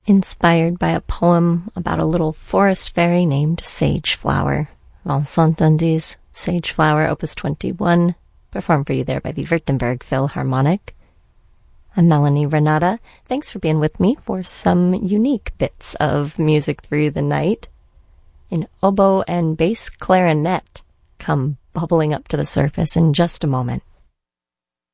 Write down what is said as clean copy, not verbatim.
inspired by a poem about a little forest fairy named Sageflower. Vincent Dundy's Sageflower, Opus 21, performed for you there by the Württemberg Philharmonic. I'm Melanie Renata. Thanks for being with me for some unique bits of music through the night. An oboe and bass clarinet come bubbling up to the surface in just a moment.